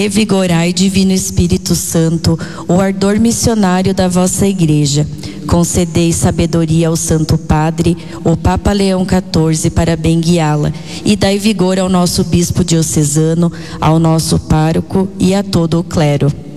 Revigorai, Divino Espírito Santo, o ardor missionário da vossa Igreja. Concedei sabedoria ao Santo Padre, o Papa Leão XIV, para bem guiá-la, e dai vigor ao nosso Bispo diocesano, ao nosso pároco e a todo o clero.